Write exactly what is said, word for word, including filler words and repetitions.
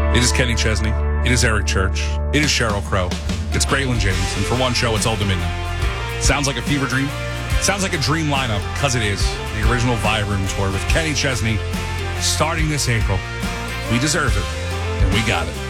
It is Kenny Chesney. It is Eric Church. It is Sheryl Crow. It's Braylon James. And for one show, it's Old Dominion. Sounds like a fever dream. Sounds like a dream lineup, because it is. The original Vibe Room Tour with Kenny Chesney starting this April. We deserve it, and we got it.